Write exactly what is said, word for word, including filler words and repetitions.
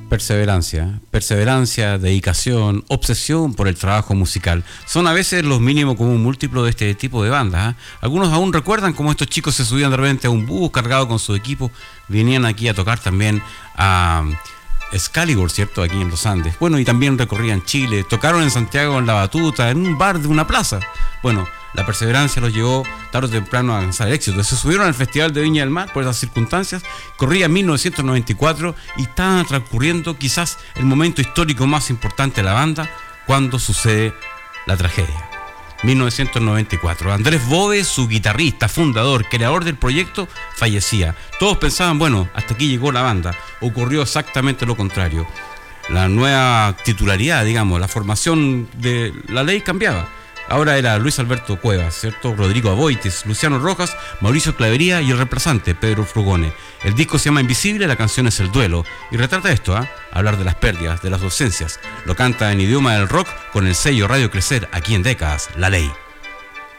Perseverancia, perseverancia, dedicación, obsesión por el trabajo musical. Son a veces los mínimos común múltiplo de este tipo de bandas, ¿eh? Algunos aún recuerdan cómo estos chicos se subían de repente a un bus cargado con su equipo, venían aquí a tocar también a Excalibur, ¿cierto? Aquí en los Andes. Bueno, y también recorrían Chile, tocaron en Santiago en La Batuta, en un bar de una plaza. Bueno, la perseverancia los llevó tarde o temprano a alcanzar el éxito. Se subieron al Festival de Viña del Mar por esas circunstancias. Corría mil novecientos noventa y cuatro y estaba transcurriendo quizás el momento histórico más importante de la banda cuando sucede la tragedia. mil novecientos noventa y cuatro. Andrés Bove, su guitarrista, fundador, creador del proyecto, fallecía. Todos pensaban, bueno, hasta aquí llegó la banda. Ocurrió exactamente lo contrario. La nueva titularidad, digamos, la formación de La Ley cambiaba. Ahora era Luis Alberto Cuevas, ¿cierto? Rodrigo Aboitis, Luciano Rojas, Mauricio Clavería y el reemplazante, Pedro Frugone. El disco se llama Invisible, la canción es El Duelo. Y retrata esto, ¿eh? Hablar de las pérdidas, de las ausencias. Lo canta en idioma del rock con el sello Radio Crecer, aquí en Décadas, La Ley.